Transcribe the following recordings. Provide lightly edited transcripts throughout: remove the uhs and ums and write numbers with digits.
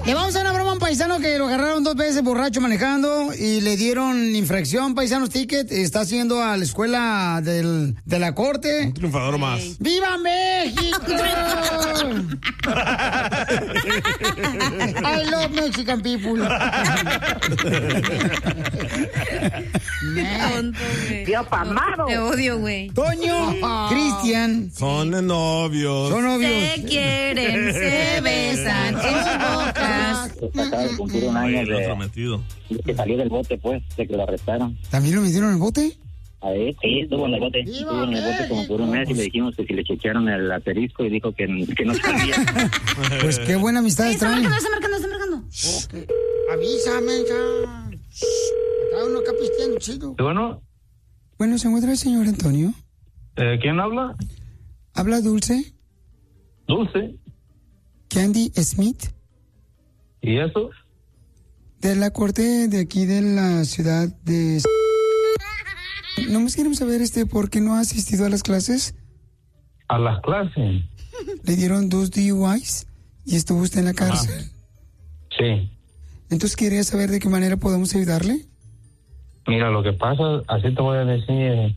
Le vamos a una broma a un paisano que lo agarraron 2 veces borracho manejando y le dieron infracción, paisanos, ticket. Está haciendo a la escuela de la corte. Un triunfador más. ¡Viva México! I love Mexican people. Tío Pamado. Te odio, güey. Toño, Cristian. Son novios. Son novios. Se quieren, se besan en sus bocas. Acaba de cumplir un año de que salió del bote, pues, de que lo arrestaron. ¿También lo metieron en el bote? A ver, sí, estuvo en el bote. Estuvo en el bote como por un mes y le dijimos que si le chequearon el asterisco y dijo que no sabía. Pues qué buena amistad Está extraña. marcando. Okay. Avísame, ya. Acá uno acá pisteando chido. Bueno, Bueno, ¿se encuentra el señor Antonio? ¿quién habla? ¿Habla Dulce? Dulce. Candy Smith. ¿Y eso? De la corte de aquí de la ciudad de... Nomás queremos saber, ¿por qué no ha asistido a las clases? ¿A las clases? Le dieron 2 DUIs y estuvo usted en la cárcel. Sí. Entonces quería saber de qué manera podemos ayudarle. Mira, lo que pasa, así te voy a decir,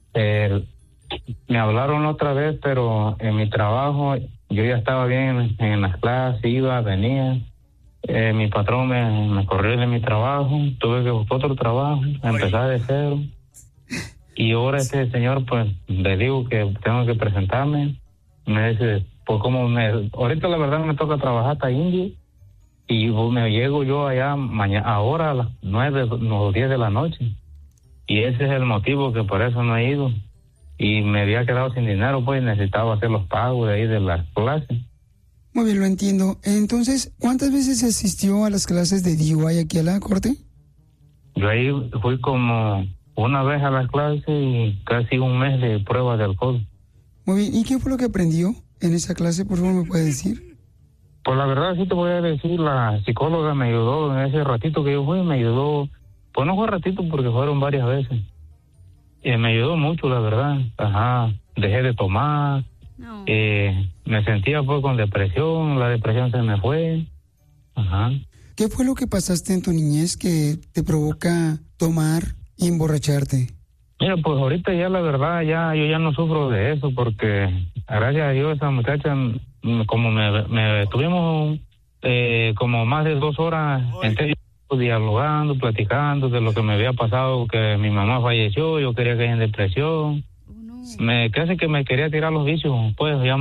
me hablaron otra vez, pero en mi trabajo yo ya estaba bien en las clases, iba, venía. Mi patrón me corrió de mi trabajo, tuve que buscar otro trabajo, empezar de cero. Y ahora este señor, pues, le digo que tengo que presentarme. Me dice, pues ahorita la verdad me toca trabajar hasta India. Y me llego yo allá ahora a las 9 o 10 de la noche. Y ese es el motivo que por eso no he ido. Y me había quedado sin dinero, pues necesitaba hacer los pagos de ahí de las clases. Muy bien, lo entiendo. Entonces, ¿cuántas veces asistió a las clases de DUI aquí a la corte? Yo ahí fui como una vez a las clases y casi un mes de pruebas de alcohol. Muy bien, ¿y qué fue lo que aprendió en esa clase? Por favor, ¿me puede decir? Pues la verdad sí te voy a decir, la psicóloga me ayudó en ese ratito que yo fui, me ayudó. Pues no fue ratito porque fueron varias veces. Y me ayudó mucho, la verdad. Ajá, dejé de tomar. No. Me sentía pues con depresión, la depresión se me fue. Ajá. ¿Qué fue lo que pasaste en tu niñez que te provoca tomar y emborracharte? Mira, pues ahorita ya la verdad, yo ya no sufro de eso porque gracias a Dios esa muchacha, como me tuvimos como más de 2 horas dialogando, platicando de lo que me había pasado, que mi mamá falleció, yo quería caer en depresión. Casi que me quería tirar los vicios, pues ya